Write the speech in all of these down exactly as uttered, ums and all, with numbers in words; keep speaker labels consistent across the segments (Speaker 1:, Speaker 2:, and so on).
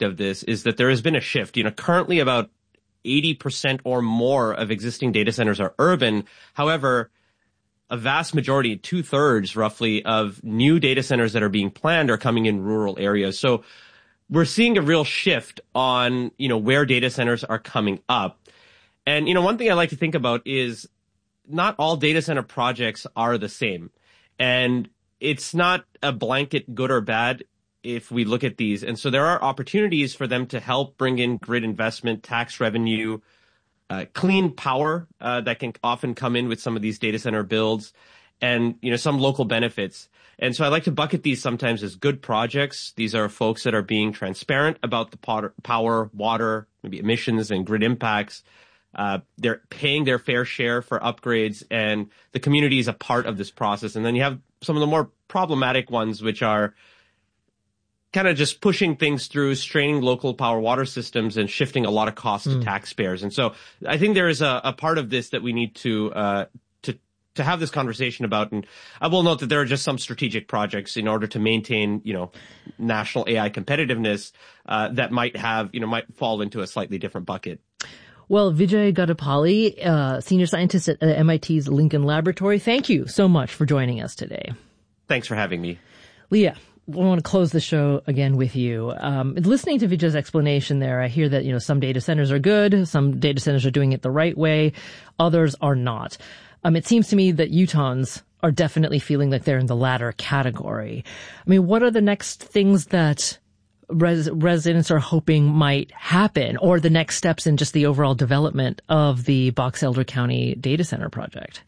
Speaker 1: aspect of this is that there has been a shift. You know, currently about eighty percent or more of existing data centers are urban. However, a vast majority, two thirds roughly, of new data centers that are being planned are coming in rural areas. So we're seeing a real shift on, you know, where data centers are coming up. And, you know, one thing I like to think about is not all data center projects are the same. And it's not a blanket good or bad if we look at these. And so there are opportunities for them to help bring in grid investment, tax revenue, uh, clean power uh, that can often come in with some of these data center builds, and, you know, some local benefits. And so I like to bucket these sometimes as good projects. These are folks that are being transparent about the power, water, maybe emissions and grid impacts. Uh, they're paying their fair share for upgrades, and the community is a part of this process. And then you have some of the more problematic ones, which are kind of just pushing things through, straining local power water systems and shifting a lot of costs mm. to taxpayers. And so I think there is a, a part of this that we need to, uh, to, to have this conversation about. And I will note that there are just some strategic projects in order to maintain, you know, national A I competitiveness, uh, that might have, you know, might fall into a slightly different bucket.
Speaker 2: Well, Vijay Gadapalli, uh, senior scientist at M I T's Lincoln Laboratory, thank you so much for joining us today.
Speaker 1: Thanks for having me.
Speaker 2: Leah, I want to close the show again with you. Um, listening to Vijay's explanation there, I hear that, you know, some data centers are good, some data centers are doing it the right way, others are not. Um, it seems to me that Utahns are definitely feeling like they're in the latter category. I mean, what are the next things that res- residents are hoping might happen, or the next steps in just the overall development of the Box Elder County data center project?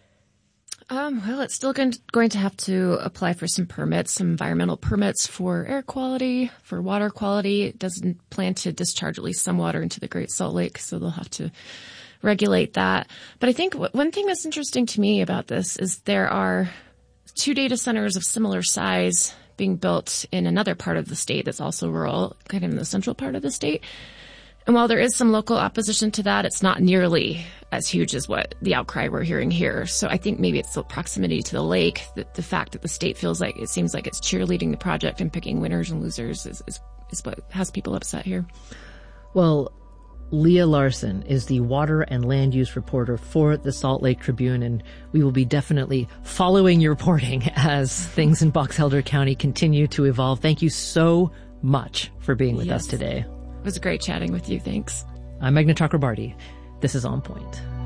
Speaker 3: Um, well, it's still going to, going to have to apply for some permits, some environmental permits for air quality, for water quality. It doesn't plan to discharge at least some water into the Great Salt Lake, so they'll have to regulate that. But I think w- one thing that's interesting to me about this is there are two data centers of similar size being built in another part of the state that's also rural, kind of in the central part of the state. And while there is some local opposition to that, it's not nearly as huge as what the outcry we're hearing here. So I think maybe it's the proximity to the lake, the, the fact that the state feels like it seems like it's cheerleading the project and picking winners and losers is, is, is what has people upset here.
Speaker 2: Well, Leah Larson is the water and land use reporter for the Salt Lake Tribune, and we will be definitely following your reporting as things in Box Elder County continue to evolve. Thank you so much for being with yes. us today.
Speaker 3: It was great chatting with you. Thanks.
Speaker 2: I'm Meghna Chakrabarty. This is On Point.